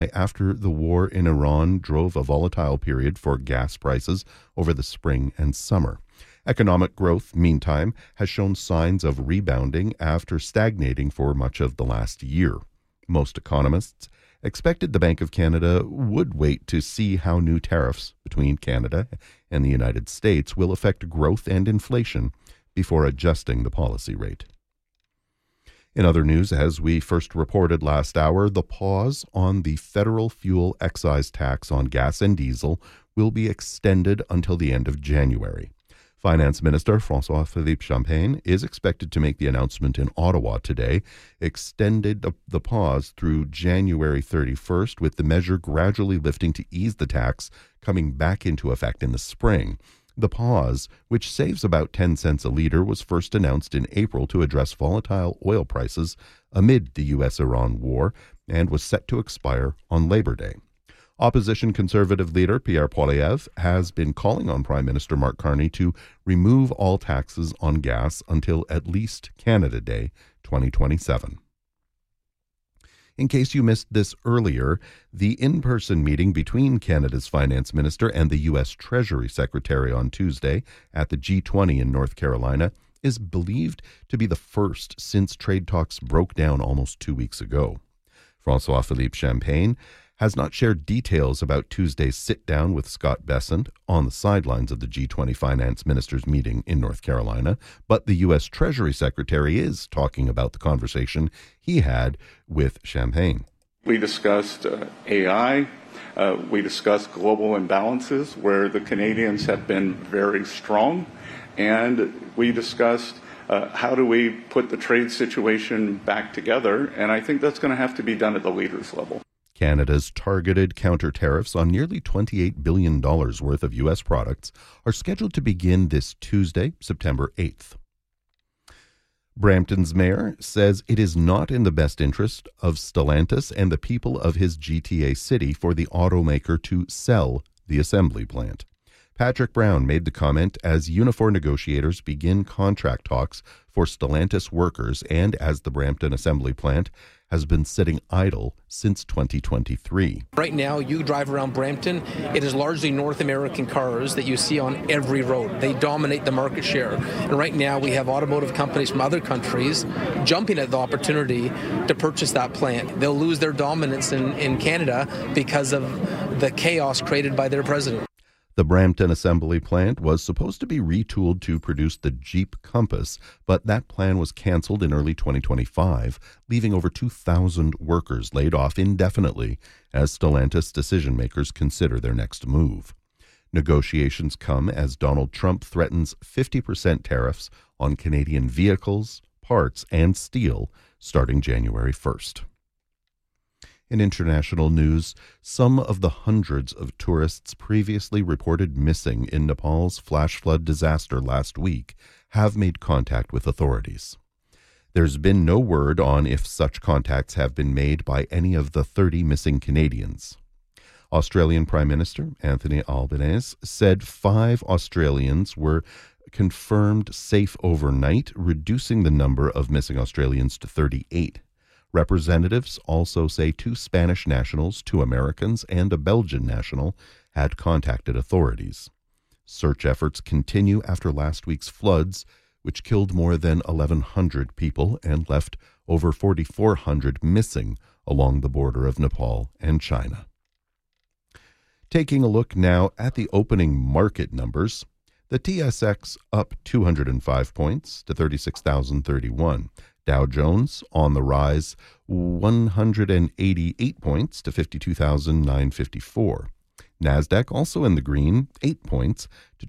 after the war in Iran drove a volatile period for gas prices over the spring and summer. Economic growth, meantime, has shown signs of rebounding after stagnating for much of the last year. Most economists expected the Bank of Canada would wait to see how new tariffs between Canada and the United States will affect growth and inflation before adjusting the policy rate. In other news, as we first reported last hour, the pause on the federal fuel excise tax on gas and diesel will be extended until the end of January. Finance Minister François-Philippe Champagne is expected to make the announcement in Ottawa today, extended the pause through January 31st, with the measure gradually lifting to ease the tax coming back into effect in the spring. The pause, which saves about 10 cents a litre, was first announced in April to address volatile oil prices amid the U.S.-Iran war and was set to expire on Labor Day. Opposition Conservative leader Pierre Poilievre has been calling on Prime Minister Mark Carney to remove all taxes on gas until at least Canada Day 2027. In case you missed this earlier, the in-person meeting between Canada's Finance Minister and the U.S. Treasury Secretary on Tuesday at the G20 in North Carolina is believed to be the first since trade talks broke down almost 2 weeks ago. François-Philippe Champagne has not shared details about Tuesday's sit-down with Scott Bessent on the sidelines of the G20 finance ministers meeting in North Carolina, but the U.S. Treasury Secretary is talking about the conversation he had with Champagne. We discussed AI. We discussed global imbalances where the Canadians have been very strong. And we discussed how do we put the trade situation back together. And I think that's going to have to be done at the leaders' level. Canada's targeted counter tariffs on nearly $28 billion worth of U.S. products are scheduled to begin this Tuesday, September 8th. Brampton's mayor says it is not in the best interest of Stellantis and the people of his GTA city for the automaker to sell the assembly plant. Patrick Brown made the comment as Unifor negotiators begin contract talks for Stellantis workers and as the Brampton assembly plant has been sitting idle since 2023. Right now, you drive around Brampton, it is largely North American cars that you see on every road. They dominate the market share. And right now, we have automotive companies from other countries jumping at the opportunity to purchase that plant. They'll lose their dominance in Canada because of the chaos created by their president. The Brampton assembly plant was supposed to be retooled to produce the Jeep Compass, but that plan was canceled in early 2025, leaving over 2,000 workers laid off indefinitely as Stellantis decision-makers consider their next move. Negotiations come as Donald Trump threatens 50% tariffs on Canadian vehicles, parts, and steel starting January 1st. In international news, some of the hundreds of tourists previously reported missing in Nepal's flash flood disaster last week have made contact with authorities. There's been no word on if such contacts have been made by any of the 30 missing Canadians. Australian Prime Minister Anthony Albanese said 5 Australians were confirmed safe overnight, reducing the number of missing Australians to 38. Representatives also say 2 Spanish nationals, 2 Americans, and a Belgian national had contacted authorities. Search efforts continue after last week's floods, which killed more than 1,100 people and left over 4,400 missing along the border of Nepal and China. Taking a look now at the opening market numbers, the TSX up 205 points to 36,031. Dow Jones on the rise 188 points to 52,954. NASDAQ also in the green, 8 points to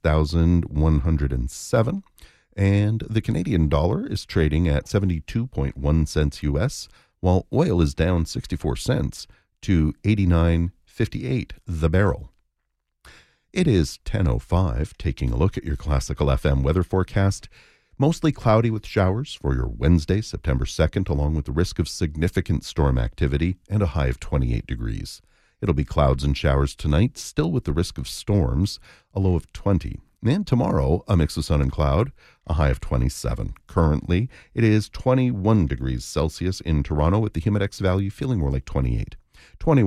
26,107. And the Canadian dollar is trading at 72.1 cents U.S., while oil is down 64 cents to 89.58 the barrel. It is 10:05, taking a look at your Classical FM weather forecast. Mostly cloudy with showers for your Wednesday, September 2nd, along with the risk of significant storm activity and a high of 28 degrees. It'll be clouds and showers tonight, still with the risk of storms, a low of 20. And tomorrow, a mix of sun and cloud, a high of 27. Currently, it is 21 degrees Celsius in Toronto with the Humidex value feeling more like 28.